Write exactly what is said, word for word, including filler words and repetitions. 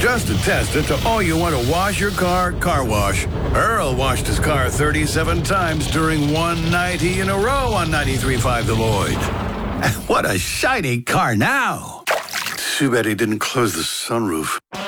Just to test it, to all you want to wash your car, car wash. Earl washed his car thirty-seven times during one ninety in a row on ninety-three point five The Lloyd. What a shiny car now. Too bad he didn't close the sunroof.